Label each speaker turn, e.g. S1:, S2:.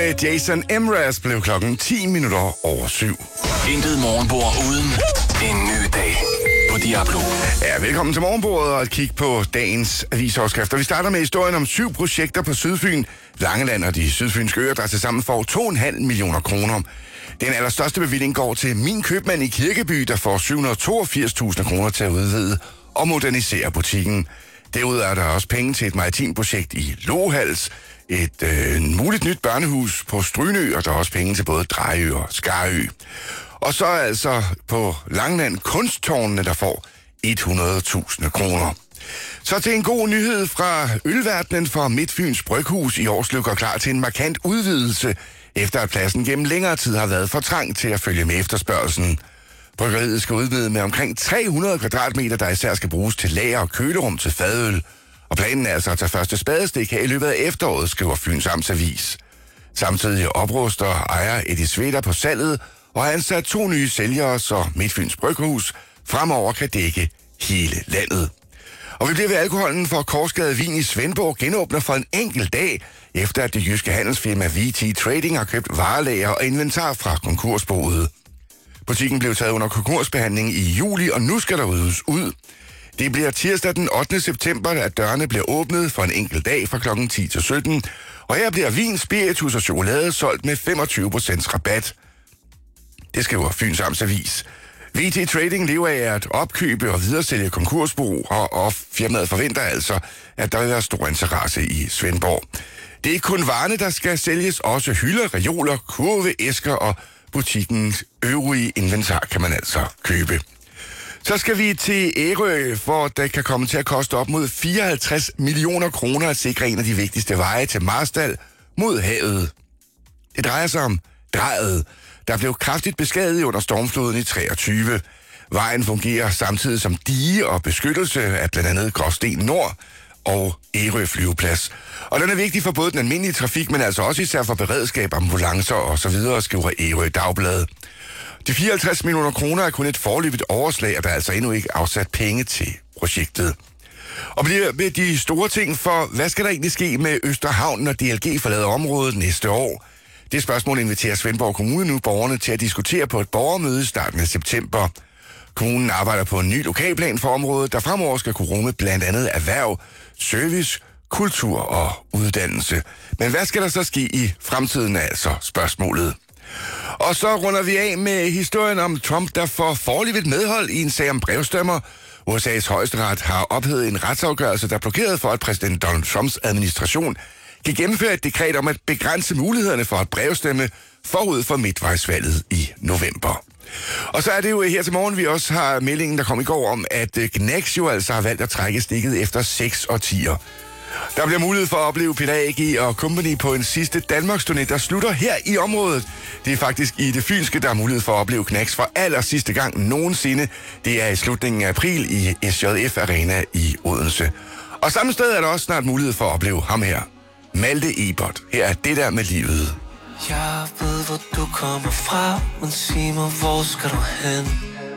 S1: med Jason Mraz blev klokken 10 minutter over 7.
S2: Intet morgenbord uden en ny dag på Diablo.
S1: Ja, velkommen til morgenbordet og et kig på dagens avisoverskrifter. Vi starter med historien om 7 projekter på Sydfyn, Langeland og de sydfynske øer, der tilsammen får 2,5 millioner kroner. Den allerstørste bevilling går til Min Købmand i Kirkeby, der får 782.000 kroner til at udvide og modernisere butikken. Derudover er der også penge til et maritimt projekt i Lohals, et muligt nyt børnehus på Strynø, og der er også penge til både Drejø og Skarø. Og så altså på Langeland kunsttårnene, der får 100.000 kroner. Så til en god nyhed fra ølverdenen, for Midtfyns Bryghus i Årslev går klar til en markant udvidelse, efter at pladsen gennem længere tid har været for trang til at følge med efterspørgselen. Bryggeriet skal udvide med omkring 300 kvadratmeter, der især skal bruges til lager og kølerum til fadøl. Og planen er altså at tage første spadestik her i løbet af efteråret, skriver Fyns Amtsavis. Samtidig opruster ejer Eddie Sveder på salget og har ansat 2 nye sælgere, så Midtfyns Bryghus fremover kan dække hele landet. Og vi bliver ved alkoholen, for Korsgade Vin i Svendborg genåbner for en enkelt dag, efter at det jyske handelsfirma VT Trading har købt varelager og inventar fra konkursboet. Butikken blev taget under konkursbehandling i juli, og nu skal der ryddes ud. Det bliver tirsdag den 8. september, at dørene bliver åbnet for en enkelt dag fra kl. 10 til 17, og her bliver vin, spiritus og chokolade solgt med 25% rabat. Det skriver Fyns Amtsavis. VT Trading lever af at opkøbe og videresælge konkursbo, og firmaet forventer altså, at der vil være stor interesse i Svendborg. Det er ikke kun varerne, der skal sælges, også hylder, reoler, kurve, æsker og butikkens øvrige inventar kan man altså købe. Så skal vi til Ærø, hvor det kan komme til at koste op mod 54 millioner kroner at sikre en af de vigtigste veje til Marstal mod havet. Det drejer sig om Drejet, der blev kraftigt beskadiget under stormfloden i 23. Vejen fungerer samtidig som dige og beskyttelse af blandt andet Gråsten Nord og Ærø flyveplads. Og den er vigtig for både den almindelige trafik, men altså også især for beredskab, ambulancer og så videre, skriver Ærø Dagblad. De 54 millioner kroner er kun et foreløbigt overslag, og der er altså endnu ikke afsat penge til projektet. Og bliver med de store ting for, hvad skal der egentlig ske med Østerhavn, når DLG forlader området næste år? Det spørgsmål inviterer Svendborg Kommune nu borgerne til at diskutere på et borgermøde i starten af september. Kommunen arbejder på en ny lokalplan for området, der fremover skal kunne rumme blandt andet erhverv, service, kultur og uddannelse. Men hvad skal der så ske i fremtiden, er altså spørgsmålet. Og så runder vi af med historien om Trump, der får foreløbigt medhold i en sag om brevstemmer. USA's højesteret har ophævet en retsafgørelse, der blokerede for, at præsident Donald Trumps administration kan gennemføre et dekret om at begrænse mulighederne for at brevstemme forud for midtvejsvalget i november. Og så er det jo her til morgen, vi også har meldingen, der kom i går om, at Gnex jo altså har valgt at trække stikket efter 6 årtier. Der bliver mulighed for at opleve Peter A.G. og Company på en sidste Danmarksturné, der slutter her i området. Det er faktisk i det fynske, der er mulighed for at opleve Gnex for aller sidste gang nogensinde. Det er i slutningen af april i SJF Arena i Odense. Og samme sted er der også snart mulighed for at opleve ham her. Malte Ebert. Her er Det der med livet.
S3: Jeg ved, hvor du kommer fra, men sig mig, hvor skal du hen?